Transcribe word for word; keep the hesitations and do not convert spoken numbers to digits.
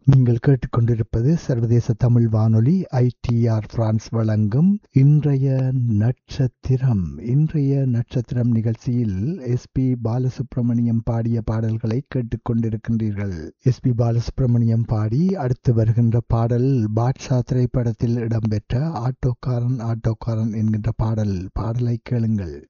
நீங்கள் கேட்டுக்கொண்டிருப்பது சர்வதேச தமிழ் வானொலி ஐ டி ஆர் பிரான்ஸ் வழங்கும் இன்றைய நட்சத்திரம். இன்றைய நட்சத்திரம் நிகழ்ச்சியில் எஸ் பி பாலசுப்ரமணியம் பாடிய பாடல்களை கேட்டுக்கொண்டிருக்கின்றீர்கள். எஸ் பி பாலசுப்ரமணியம் பாடி அடுத்து வருகின்ற பாடல் பாட்ஷா திரைப்படத்தில் இடம்பெற்ற ஆட்டோக்காரன் ஆட்டோக்காரன் என்கின்ற பாடல். பாடலை கேளுங்கள்.